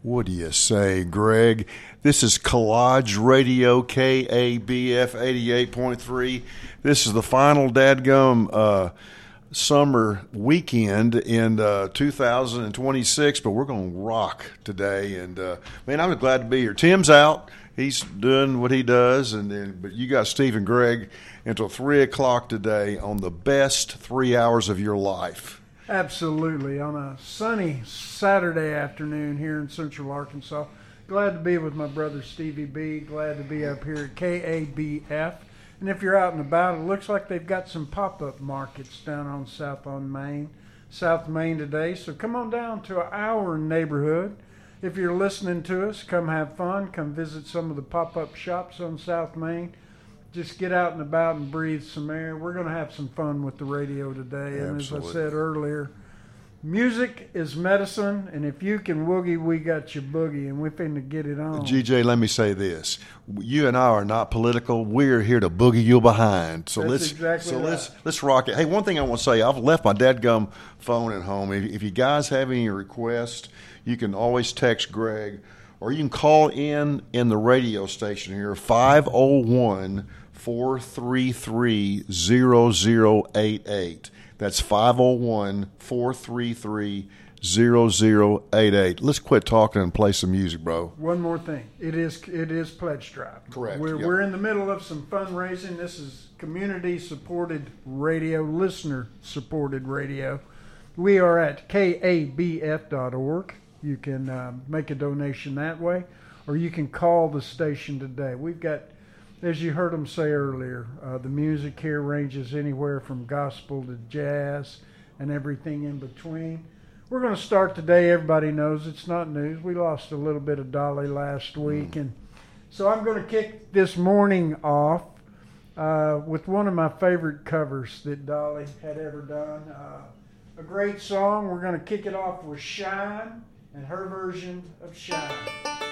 What do you say, Greg? This is Collage Radio, KABF 88.3. This is the final dadgum summer weekend in 2026, but we're going to rock today. And, man, I'm glad to be here. Tim's out. He's doing what he does, but you got Steve and Greg until 3 o'clock today on the best 3 hours of your life. Absolutely. On a sunny Saturday afternoon here in Central Arkansas. Glad to be with my brother Stevie B. Glad to be up here at KABF. And if you're out and about, it looks like they've got some pop-up markets down on South Main today. So come on down to our neighborhood. If you're listening to us, come have fun. Come visit some of the pop-up shops on South Main. Just get out and about and breathe some air. We're going to have some fun with the radio today. And Absolutely. as I said earlier, music is medicine, and if you can woogie, we got your boogie, and we're finna get it on. GJ, let me say this. You and I are not political. We're here to boogie you behind. So That's let's rock it. Hey, one thing I want to say, I've left my dadgum phone at home. If you guys have any requests, you can always text Greg, or you can call in the radio station here, 501-433-0088. That's 501-433-0088. Let's quit talking and play some music, bro. One more thing. It is Pledge Drive. Correct. We're in the middle of some fundraising. This is community-supported radio, listener-supported radio. We are at kabf.org. You can make a donation that way, or you can call the station today. We've got, as you heard them say earlier, the music here ranges anywhere from gospel to jazz and everything in between. We're going to start today. Everybody knows it's not news. We lost a little bit of Dolly last week, and so I'm going to kick this morning off with one of my favorite covers that Dolly had ever done. A great song. We're going to kick it off with Shine and her version of Shine.